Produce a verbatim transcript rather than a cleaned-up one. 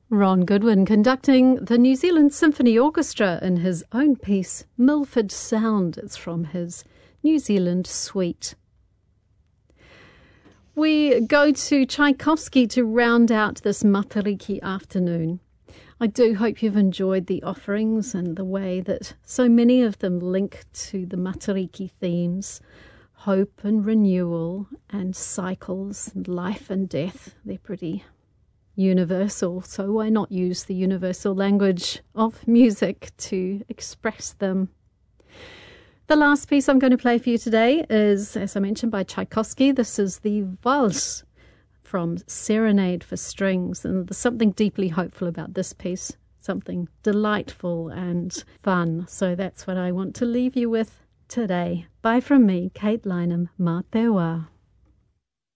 Ron Goodwin conducting the New Zealand Symphony Orchestra in his own piece, Milford Sound. It's from his New Zealand suite. We go to Tchaikovsky to round out this Matariki afternoon. I do hope you've enjoyed the offerings and the way that so many of them link to the Matariki themes, hope and renewal and cycles and life and death. They're pretty universal, so why not use the universal language of music to express them? The last piece I'm going to play for you today is, as I mentioned, by Tchaikovsky. This is the Valse from Serenade for Strings, and there's something deeply hopeful about this piece, something delightful and fun. So that's what I want to leave you with today. Bye from me, Kate Lynham. Mā te wā.